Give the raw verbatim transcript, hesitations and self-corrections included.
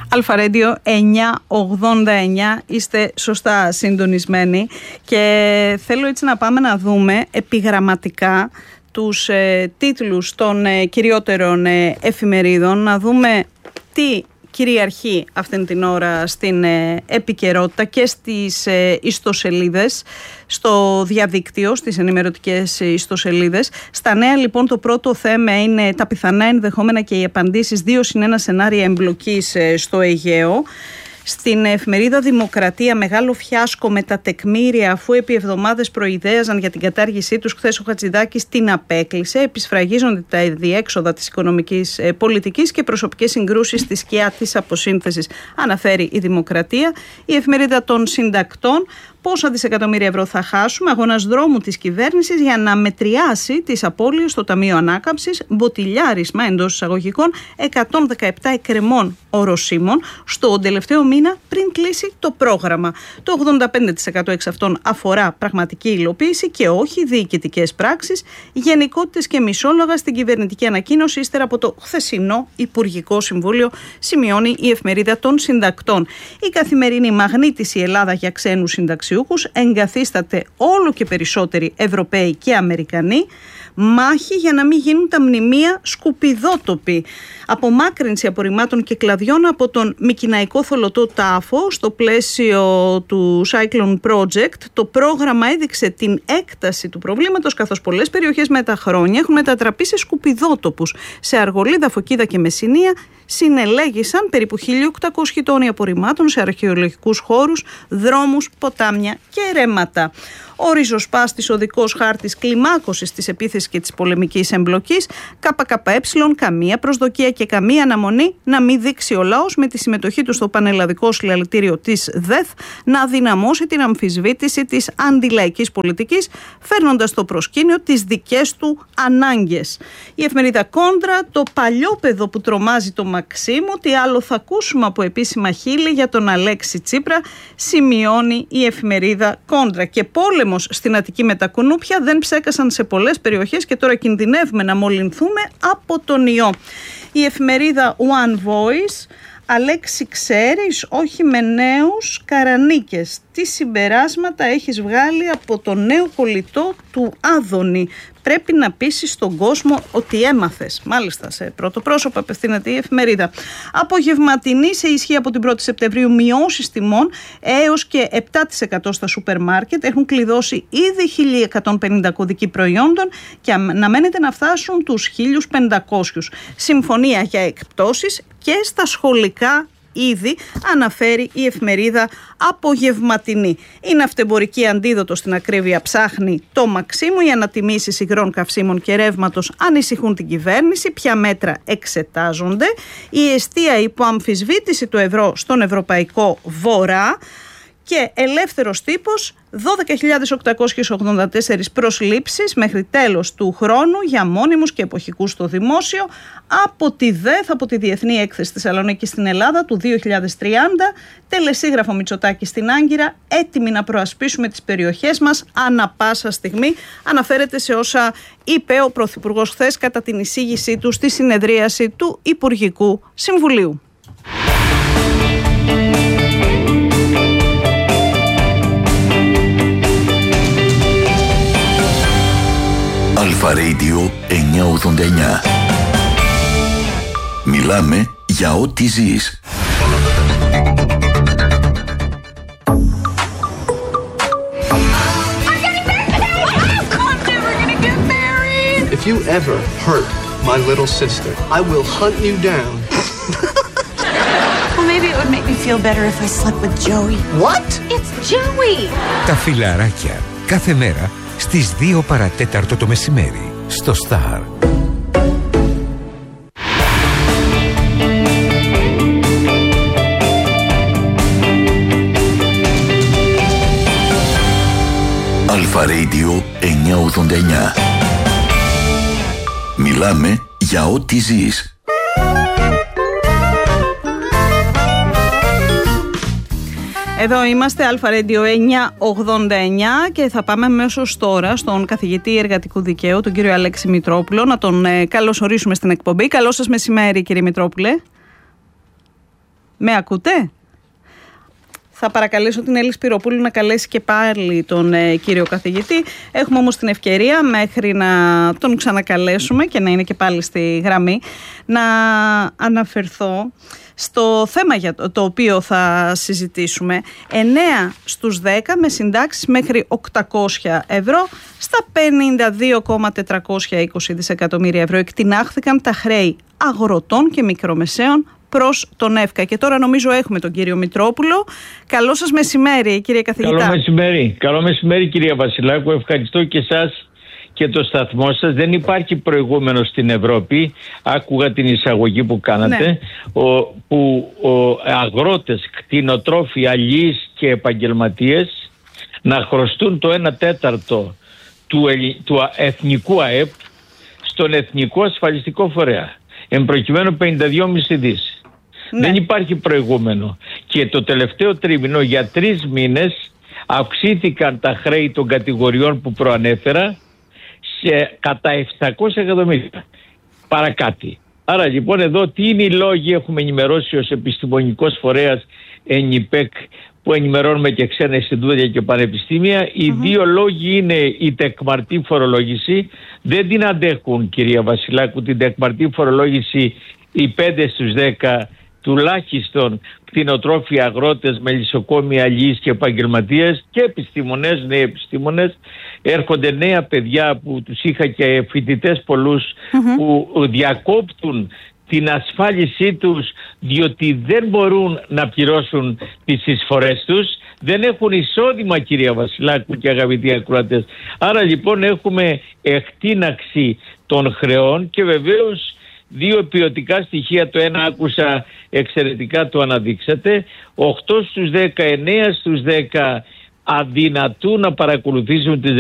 Αλφα Ρέντιο εννιακόσια ογδόντα εννιά, είστε σωστά συντονισμένοι και θέλω έτσι να πάμε να δούμε επιγραμματικά τους ε, τίτλους των ε, κυριότερων ε, εφημερίδων, να δούμε τι κυριαρχεί αυτήν την ώρα στην ε, επικαιρότητα και στις ε, ιστοσελίδες, στο διαδίκτυο, στις ενημερωτικές ιστοσελίδες. Στα νέα λοιπόν το πρώτο θέμα είναι τα πιθανά ενδεχόμενα και οι απαντήσεις δύο συν ένα σενάρια εμπλοκής ε, στο Αιγαίο. Στην εφημερίδα Δημοκρατία, μεγάλο φιάσκο με τα τεκμήρια, αφού επί εβδομάδες προειδέαζαν για την κατάργησή τους, χθες ο Χατζηδάκης την απέκλεισε. Επισφραγίζονται τα διέξοδα της οικονομικής ε, πολιτικής και προσωπικές συγκρούσεις στη σκιά της αποσύνθεσης, αναφέρει η Δημοκρατία. Η εφημερίδα των συντακτών, πόσα δισεκατομμύρια ευρώ θα χάσουμε, αγώνας δρόμου της κυβέρνησης για να μετριάσει τις απώλειες στο Ταμείο Ανάκαμψης, μποτιλιάρισμα εντός εισαγωγικών εκατόν δεκαεπτά εκκρεμών οροσίμων στον τελευταίο μήνα πριν κλείσει το πρόγραμμα. Το ογδόντα πέντε τοις εκατό εξ αυτών αφορά πραγματική υλοποίηση και όχι διοικητικές πράξεις, γενικότητες και μισόλογα στην κυβερνητική ανακοίνωση ύστερα από το χθεσινό Υπουργικό Συμβούλιο, σημειώνει η εφημερίδα των συντακτών. Η καθημερινή μαγνήτηση Ελλάδα για ξένους συνταξιούχους, εγκαθίσταται όλο και περισσότεροι Ευρωπαίοι και Αμερικανοί. Μάχη για να μην γίνουν τα μνημεία σκουπιδότοποι. Απομάκρυνση απορριμμάτων και κλαδιών από τον Μικηναϊκό θολωτό τάφο στο πλαίσιο του Cyclone Project. Το πρόγραμμα έδειξε την έκταση του προβλήματος, καθώς πολλές περιοχές με τα χρόνια έχουν μετατραπεί σε σκουπιδότοπους. Σε Αργολίδα, Φωκίδα και Μεσσηνία συνελέγησαν περίπου χίλια οκτακόσιοι τόνοι απορριμμάτων σε αρχαιολογικούς χώρους, δρόμους, ποτάμια και ρέματα. Ο ριζοσπάστης οδικός χάρτης κλιμάκωσης της επίθεσης και της πολεμικής εμπλοκής. ΚΚΕ, καμία προσδοκία και καμία αναμονή να μην δείξει ο λαός με τη συμμετοχή του στο πανελλαδικό συλλαλητήριο της ΔΕΘ να δυναμώσει την αμφισβήτηση της αντιλαϊκής πολιτικής, φέρνοντας στο προσκήνιο τις δικές του ανάγκες. Η εφημερίδα Κόντρα, το παλιόπαιδο που τρομάζει το Μαξίμου, τι άλλο θα ακούσουμε από επίσημα χείλη για τον Αλέξη Τσίπρα, σημειώνει η εφημερίδα Κόντρα. Και πόλεμος στην Αττική με τα κουνούπια δεν ψέκασαν σε πολλές περιοχές και τώρα κινδυνεύουμε να μολυνθούμε από τον ιό. Η εφημερίδα One Voice, Αλέξη, ξέρεις, όχι με νέους καρανίκες. Τι συμπεράσματα έχεις βγάλει από το νέο κολλητό του Άδωνη? Πρέπει να πείσεις τον κόσμο ότι έμαθες. Μάλιστα, σε πρώτο πρόσωπο απευθύνεται η εφημερίδα. Απογευματινή σε ισχύ από την πρώτη Σεπτεμβρίου μειώσεις τιμών έως και επτά τοις εκατό στα σούπερ μάρκετ. Έχουν κλειδώσει ήδη χίλια εκατόν πενήντα κωδικοί προϊόντων και αναμένεται να φτάσουν τους χίλια πεντακόσιους. Συμφωνία για εκπτώσεις και στα σχολικά ήδη, αναφέρει η εφημερίδα Απογευματινή. Η ναυτεμπορική αντίδοτο στην ακρίβεια ψάχνει το Μαξίμου. Οι ανατιμήσεις υγρών καυσίμων και ρεύματος ανησυχούν την κυβέρνηση. Ποια μέτρα εξετάζονται? Η εστία υπό αμφισβήτηση του ευρώ στον Ευρωπαϊκό Βορρά. Και ελεύθερος τύπος, δώδεκα χιλιάδες οκτακόσιες ογδόντα τέσσερις προσλήψεις μέχρι τέλος του χρόνου για μόνιμους και εποχικούς στο δημόσιο από τη ΔΕΘ, από τη Διεθνή Έκθεση Θεσσαλονίκη στην Ελλάδα του δύο χιλιάδες τριάντα. Τελεσίγραφο Μητσοτάκη στην Άγκυρα, έτοιμοι να προασπίσουμε τις περιοχές μας ανα πάσα στιγμή. Αναφέρεται σε όσα είπε ο Πρωθυπουργός χθες κατά την εισήγησή του στη συνεδρίαση του Υπουργικού Συμβουλίου. Αλφα Ρέντιο εννιακόσια ογδόντα εννιά. Μιλάμε για ό,τι ζεις. If you ever hurt my little sister, I will hunt you down. Well, maybe it would make me feel better if I slept with Joey. What? It's Joey! Τα φιλαράκια κάθε μέρα στις δύο παρατέταρτο το μεσημέρι στο Star. Αλφα Ρέντιο εννιακόσια ογδόντα εννιά. Μιλάμε για ό,τι ζεις. Εδώ είμαστε, Αλφα Ρέντιο εννιακόσια ογδόντα εννιά, και θα πάμε αμέσως τώρα στον καθηγητή εργατικού δικαίου, τον κύριο Αλέξη Μητρόπουλο, να τον ε, καλωσορίσουμε στην εκπομπή. Καλό σας μεσημέρι, κύριε Μητρόπουλε. Με ακούτε? Θα παρακαλέσω την Έλλη Σπυροπούλου να καλέσει και πάλι τον ε, κύριο καθηγητή. Έχουμε όμως την ευκαιρία μέχρι να τον ξανακαλέσουμε και να είναι και πάλι στη γραμμή, να αναφερθώ στο θέμα για το, το οποίο θα συζητήσουμε. εννέα στους δέκα με συντάξεις μέχρι οκτακόσια ευρώ στα πενήντα δύο κόμμα τετρακόσια είκοσι δισεκατομμύρια ευρώ εκτινάχθηκαν τα χρέη αγροτών και μικρομεσαίων προς τον ΕΦΚΑ. Και τώρα νομίζω έχουμε τον κύριο Μητρόπουλο. Καλό σας μεσημέρι, κύριε καθηγητά. Καλό μεσημέρι. Καλό μεσημέρι, κυρία Βασιλάκου. Ευχαριστώ και εσάς και το σταθμό σας. Δεν υπάρχει προηγούμενο στην Ευρώπη. Άκουγα την εισαγωγή που κάνατε, ναι. ο, που ο, αγρότες, κτηνοτρόφοι, αλληλείς και επαγγελματίες να χρωστούν το ένα τέταρτο του, του εθνικού ΑΕΠ στον εθνικό ασφαλιστικό φορέα. Εν προκειμένου πενήντα δύο κόμμα πέντε δις. Ναι. Δεν υπάρχει προηγούμενο. Και το τελευταίο τρίμηνο για τρεις μήνες αυξήθηκαν τα χρέη των κατηγοριών που προανέφερα σε κατά επτακόσια εκατομμύρια. Παρακάτι. Άρα λοιπόν εδώ τι είναι οι λόγοι, έχουμε ενημερώσει ως επιστημονικός φορέας ΕΝΙΠΕΚ που ενημερώνουμε και ξένα Ινστιτούτια και πανεπιστήμια. Οι mm-hmm. δύο λόγοι είναι η τεκμαρτή φορολόγηση. Δεν την αντέχουν, κυρία Βασιλάκου, την τεκμαρτή φορολόγηση οι πέντε στους δέκα τουλάχιστον κτηνοτρόφοι, αγρότες, μελισσοκόμοι, αλληλείς και επαγγελματίες και επιστήμονες, νέοι επιστήμονες. Έρχονται νέα παιδιά που τους είχα και φοιτητές πολλούς mm-hmm. που διακόπτουν την ασφάλισή τους διότι δεν μπορούν να πληρώσουν τις εισφορές τους, δεν έχουν εισόδημα, κυρία Βασιλάκου και αγαπητοί ακροατές. Άρα λοιπόν έχουμε εκτείναξη των χρεών και βεβαίως δύο ποιοτικά στοιχεία. Το ένα άκουσα εξαιρετικά, το αναδείξατε. οκτώ στους δέκα, εννέα στους δέκα αδυνατούν να παρακολουθήσουν τις